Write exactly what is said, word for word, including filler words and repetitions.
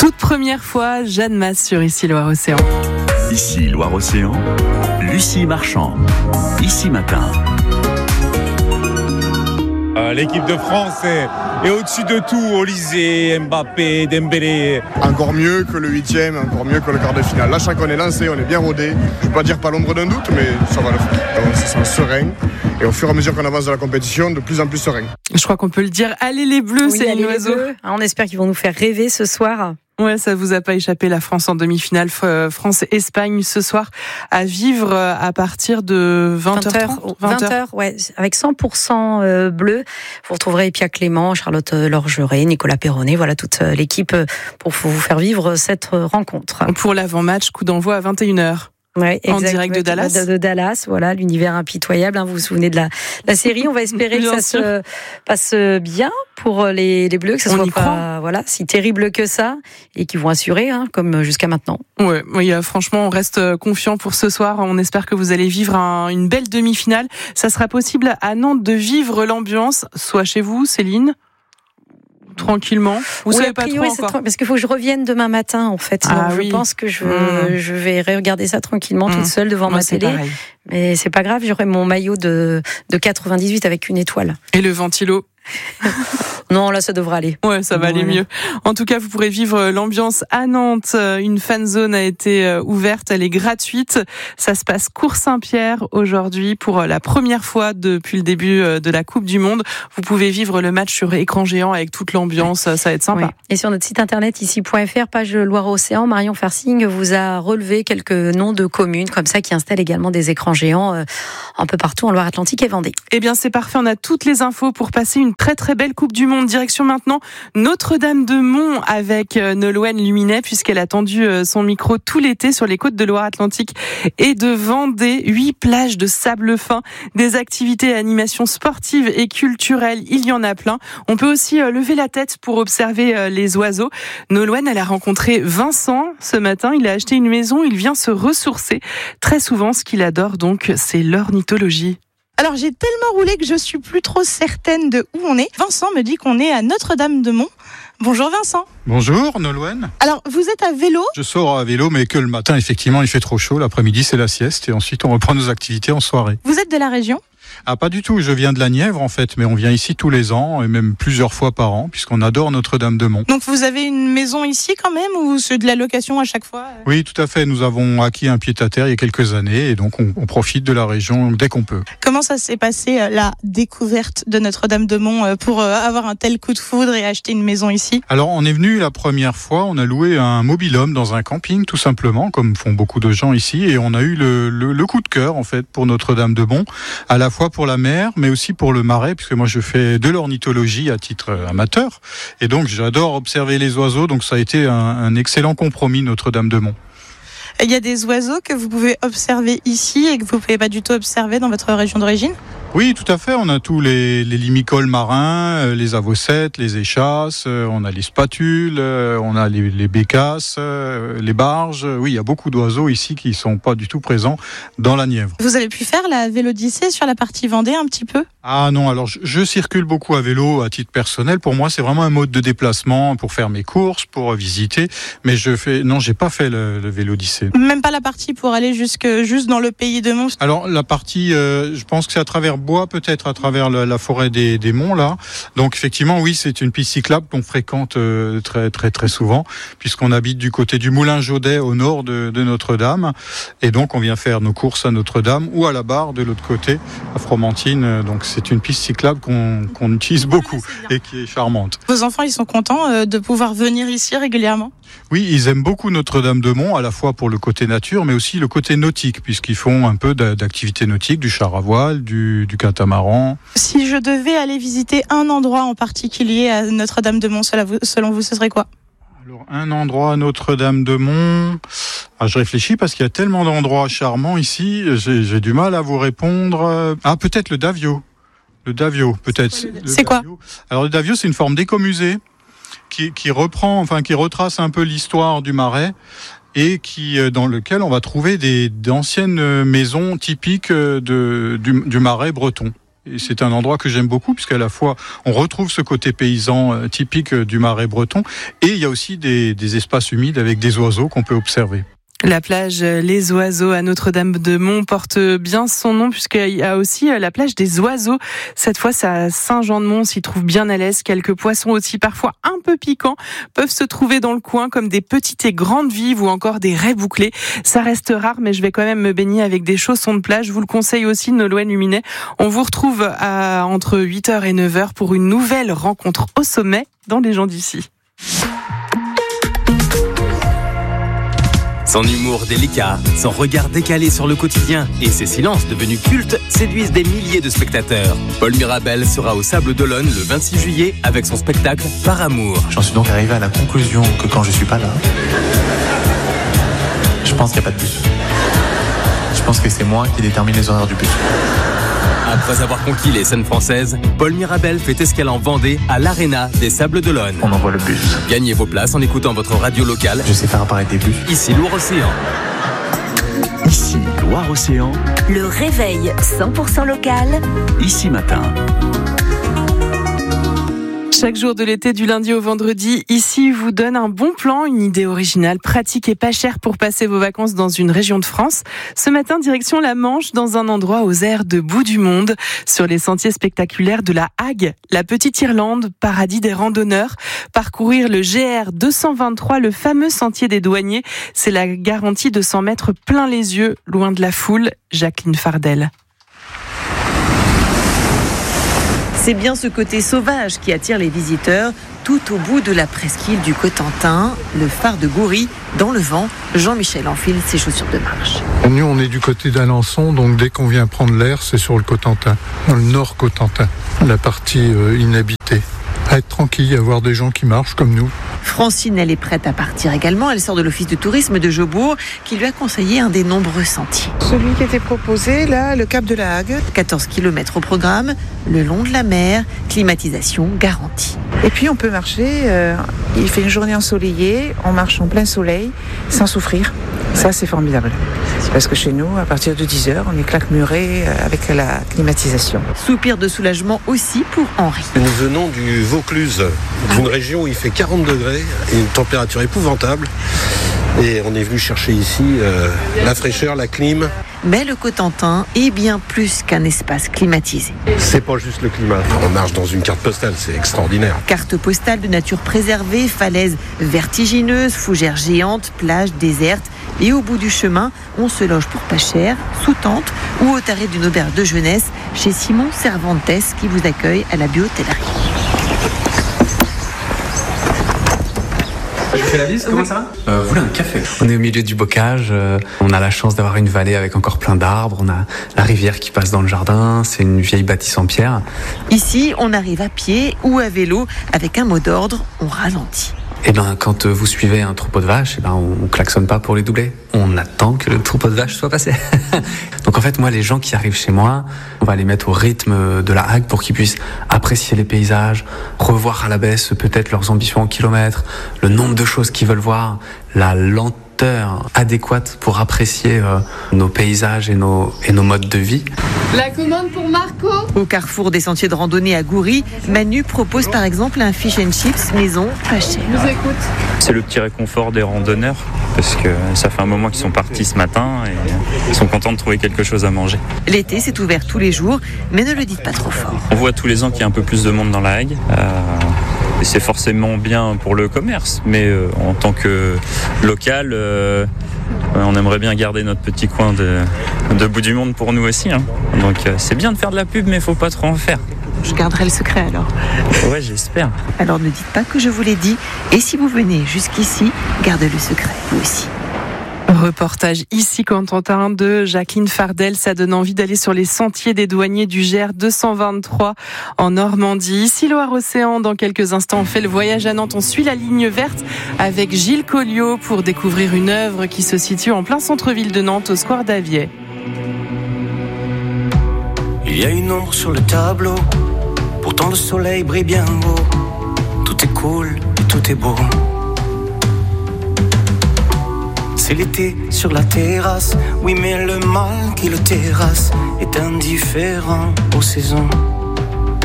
Toute première fois, Jeanne Masse sur Ici Loire-Océan. Ici Loire-Océan, Lucie Marchand. Ici Matin. Euh, l'équipe de France est, est au-dessus de tout. Olysée, Mbappé, Dembélé. Encore mieux que le huitième, encore mieux que le quart de finale. Là, je sens qu'on est lancé, on est bien rodé. Je ne veux pas dire pas l'ombre d'un doute, mais ça va le faire. On se sent serein. Et au fur et à mesure qu'on avance dans la compétition, de plus en plus serein. Je crois qu'on peut le dire. Allez les Bleus, oui, c'est l'oiseau. On espère qu'ils vont nous faire rêver ce soir. Ouais, ça vous a pas échappé, la France en demi-finale, France-Espagne ce soir, à vivre à partir de vingt heures trente. vingt heures, ouais, avec cent pour cent bleu. Vous retrouverez Pia Clément, Charlotte Lorgeret, Nicolas Perronnet, voilà toute l'équipe pour vous faire vivre cette rencontre. Pour l'avant-match, coup d'envoi à vingt et une heures. Ouais, en direct de Dallas. De, de Dallas, voilà, l'univers impitoyable. Hein, vous vous souvenez de la, la série. On va espérer que ça sûr. se passe bien pour les, les Bleus, que ça on soit y pas croit. Voilà, si terrible que ça, et qu'ils vont assurer, hein, comme jusqu'à maintenant. Ouais, oui, franchement, on reste confiant pour ce soir. On espère que vous allez vivre un, une belle demi-finale. Ça sera possible à Nantes de vivre l'ambiance, soit chez vous, Céline. Tranquillement. Vous oui, savez pas trop encore. Parce qu'il faut que je revienne demain matin, en fait. Ah, je oui. pense que je, mmh. je vais regarder ça tranquillement, mmh. toute seule devant Moi, ma télé. Pareil. Mais c'est pas grave, j'aurai mon maillot de, de quatre-vingt-dix-huit avec une étoile. Et le ventilo. Non, là, ça devrait aller. Ouais, ça va aller mieux. En tout cas, vous pourrez vivre l'ambiance à Nantes. Une fan zone a été ouverte, elle est gratuite. Ça se passe Cours Saint-Pierre aujourd'hui pour la première fois depuis le début de la Coupe du Monde. Vous pouvez vivre le match sur écran géant avec toute l'ambiance, ça va être sympa. Oui. Et sur notre site internet ici point f r, page Loire-Océan, Marion Fersing vous a relevé quelques noms de communes comme ça qui installent également des écrans géants euh, un peu partout en Loire-Atlantique et Vendée. Eh bien, c'est parfait. On a toutes les infos pour passer une très très belle Coupe du Monde. Direction maintenant Notre-Dame-de-Mont avec Nolwenn Luminet puisqu'elle a tendu son micro tout l'été sur les côtes de Loire-Atlantique et de Vendée. Huit plages de sable fin, des activités et animations sportives et culturelles, il y en a plein. On peut aussi lever la tête pour observer les oiseaux. Nolwenn, elle a rencontré Vincent ce matin. Il a acheté une maison, il vient se ressourcer. Très souvent, ce qu'il adore donc, c'est l'ornithologie. Alors j'ai tellement roulé que je suis plus trop certaine de où on est. Vincent me dit qu'on est à Notre-Dame-de-Mont. Bonjour Vincent. Bonjour Nolwenn. Alors vous êtes à vélo ? Je sors à vélo mais que le matin effectivement il fait trop chaud. L'après-midi c'est la sieste et ensuite on reprend nos activités en soirée. Vous êtes de la région ? Ah pas du tout, je viens de la Nièvre en fait, mais on vient ici tous les ans et même plusieurs fois par an puisqu'on adore Notre-Dame-de-Mont. Donc vous avez une maison ici quand même ou c'est de la location à chaque fois ? Oui tout à fait, nous avons acquis un pied-à-terre il y a quelques années et donc on, on profite de la région dès qu'on peut. Comment ça s'est passé la découverte de Notre-Dame-de-Mont pour avoir un tel coup de foudre et acheter une maison ici ? Alors on est venu la première fois, on a loué un mobil-home dans un camping tout simplement comme font beaucoup de gens ici et on a eu le, le, le coup de cœur en fait pour Notre-Dame-de-Mont, à la fois pour la mer mais aussi pour le marais, puisque moi je fais de l'ornithologie à titre amateur, et donc j'adore observer les oiseaux, donc ça a été un, un excellent compromis Notre-Dame-de-Mont. Il y a des oiseaux que vous pouvez observer ici et que vous ne pouvez pas du tout observer dans votre région d'origine ? Oui, tout à fait. On a tous les, les limicoles marins, les avocettes, les échasses, on a les spatules, on a les, les bécasses, les barges. Oui, il y a beaucoup d'oiseaux ici qui ne sont pas du tout présents dans la Nièvre. Vous avez pu faire la vélodyssée sur la partie Vendée un petit peu ? Ah non, alors je, je circule beaucoup à vélo à titre personnel. Pour moi, c'est vraiment un mode de déplacement pour faire mes courses, pour visiter. Mais je fais, non, j'ai pas fait le, le vélodyssée. Même pas la partie pour aller jusque, juste dans le pays de Mont ? Alors la partie, euh, je pense que c'est à travers Bois, peut-être à travers la, la forêt des, des monts là. Donc effectivement, oui, c'est une piste cyclable qu'on fréquente euh, très très très souvent, puisqu'on habite du côté du Moulin Jaudet au nord de, de Notre-Dame, et donc on vient faire nos courses à Notre-Dame ou à la Barre de l'autre côté, à Fromentine. Donc c'est une piste cyclable qu'on, qu'on utilise beaucoup et qui est charmante. Vos enfants, ils sont contents euh, de pouvoir venir ici régulièrement ? Oui, ils aiment beaucoup Notre-Dame-de-Mont, à la fois pour le côté nature, mais aussi le côté nautique, puisqu'ils font un peu d'activité nautique, du char à voile, du, du catamaran. Si je devais aller visiter un endroit en particulier à Notre-Dame-de-Mont, selon vous, ce serait quoi ? Alors, un endroit à Notre-Dame-de-Mont... Ah, je réfléchis parce qu'il y a tellement d'endroits charmants ici, j'ai, j'ai du mal à vous répondre. Ah, peut-être le Davio. Le Davio, peut-être. C'est, le... c'est quoi ? Alors, le Davio, c'est une forme d'écomusée qui, qui reprend, enfin, qui retrace un peu l'histoire du Marais et qui, dans lequel on va trouver des, d'anciennes maisons typiques de, du, du Marais breton. Et c'est un endroit que j'aime beaucoup puisqu'à la fois on retrouve ce côté paysan euh, typique du Marais breton et il y a aussi des, des espaces humides avec des oiseaux qu'on peut observer. La plage Les Oiseaux à Notre-Dame-de-Mont porte bien son nom puisqu'il y a aussi la plage des oiseaux. Cette fois, c'est à Saint-Jean-de-Mont, on s'y trouve bien à l'aise. Quelques poissons aussi, parfois un peu piquants, peuvent se trouver dans le coin comme des petites et grandes vives ou encore des raies bouclées. Ça reste rare, mais je vais quand même me baigner avec des chaussons de plage. Je vous le conseille aussi, Nolwenn Luminet. On vous retrouve à entre huit heures et neuf heures pour une nouvelle rencontre au sommet dans Les gens d'ici. Son humour délicat, son regard décalé sur le quotidien et ses silences devenus cultes séduisent des milliers de spectateurs. Paul Mirabel sera au Sables d'Olonne le vingt-six juillet avec son spectacle Par amour. J'en suis donc arrivé à la conclusion que quand je suis pas là, je pense qu'il n'y a pas de bus. Je pense que c'est moi qui détermine les horaires du bus. Après avoir conquis les scènes françaises, Paul Mirabel fait escale en Vendée à l'Arena des Sables d'Olonne. On envoie le bus. Gagnez vos places en écoutant votre radio locale. Je sais faire apparaître des bus. Ici Loire-Océan. Ici Loire-Océan. Le réveil cent pour cent local. Ici Matin. Chaque jour de l'été, du lundi au vendredi, ici vous donne un bon plan, une idée originale, pratique et pas chère pour passer vos vacances dans une région de France. Ce matin, direction la Manche, dans un endroit aux airs de bout du monde, sur les sentiers spectaculaires de la Hague, la petite Irlande, paradis des randonneurs. Parcourir le G R deux cent vingt-trois, le fameux sentier des douaniers, c'est la garantie de s'en mettre plein les yeux, loin de la foule. Jacqueline Fardel. C'est bien ce côté sauvage qui attire les visiteurs. Tout au bout de la presqu'île du Cotentin, le phare de Goury, dans le vent, Jean-Michel enfile ses chaussures de marche. Nous, on est du côté d'Alençon, donc dès qu'on vient prendre l'air, c'est sur le Cotentin, dans le nord Cotentin, la partie euh, inhabitée. À être tranquille, à voir des gens qui marchent comme nous. Francine, elle est prête à partir également. Elle sort de l'office de tourisme de Jaubourg qui lui a conseillé un des nombreux sentiers. Celui qui était proposé, là, le Cap de la Hague. quatorze kilomètres au programme, le long de la mer, climatisation garantie. Et puis on peut marcher, euh, il fait une journée ensoleillée, on marche en plein soleil, sans souffrir. Ça, c'est formidable. Parce que chez nous, à partir de dix heures, on est claquemuré avec la climatisation. Soupir de soulagement aussi pour Henri. Nous venons du Vaucluse, d'une région où il fait quarante degrés et une température épouvantable. Et on est venu chercher ici euh, la fraîcheur, la clim. Mais le Cotentin est bien plus qu'un espace climatisé. C'est pas juste le climat. On marche dans une carte postale, c'est extraordinaire. Carte postale de nature préservée, falaises vertigineuses, fougères géantes, plages désertes. Et au bout du chemin, on se loge pour pas cher, sous tente ou au tarif d'une auberge de jeunesse chez Simon Cervantes qui vous accueille à la Biotellerie. Je fais la liste, comment ça va euh, Vous voulez un café? On est au milieu du bocage, euh, on a la chance d'avoir une vallée avec encore plein d'arbres, on a la rivière qui passe dans le jardin, c'est une vieille bâtisse en pierre. Ici, on arrive à pied ou à vélo, avec un mot d'ordre, on ralentit. Et ben, quand vous suivez un troupeau de vaches, et ben, on, on klaxonne pas pour les doubler. On attend que le troupeau de vaches soit passé. Donc en fait, moi, les gens qui arrivent chez moi, on va les mettre au rythme de la Hague pour qu'ils puissent apprécier les paysages, revoir à la baisse peut-être leurs ambitions en kilomètres, le nombre de choses qu'ils veulent voir, la lenteur adéquate pour apprécier euh, nos paysages et nos, et nos modes de vie. La commande pour Marco. Au carrefour des sentiers de randonnée à Goury, Manu propose par exemple un fish and chips maison pas cher. Je vous écoute. C'est le petit réconfort des randonneurs parce que ça fait un moment qu'ils sont partis ce matin et ils sont contents de trouver quelque chose à manger. L'été, c'est ouvert tous les jours, mais ne le dites pas trop fort. On voit tous les ans qu'il y a un peu plus de monde dans la Hague. Euh, et c'est forcément bien pour le commerce, mais euh, en tant que local, euh, on aimerait bien garder notre petit coin de, de bout du monde pour nous aussi. Hein. Donc euh, c'est bien de faire de la pub, mais il ne faut pas trop en faire. Je garderai le secret alors. Ouais, j'espère. Alors ne dites pas que je vous l'ai dit. Et si vous venez jusqu'ici, gardez le secret, vous aussi. Reportage ici Cotentin de Jacqueline Fardel. Ça donne envie d'aller sur les sentiers des douaniers du G R deux cent vingt-trois en Normandie. Ici Loire-Océan, dans quelques instants, on fait le voyage à Nantes. On suit la ligne verte avec Gilles Colliot pour découvrir une œuvre qui se situe en plein centre-ville de Nantes, au square d'Avier. Il y a une ombre sur le tableau, pourtant le soleil brille bien haut. Tout est cool et tout est beau. C'est l'été sur la terrasse. Oui, mais le mal qui le terrasse est indifférent aux saisons.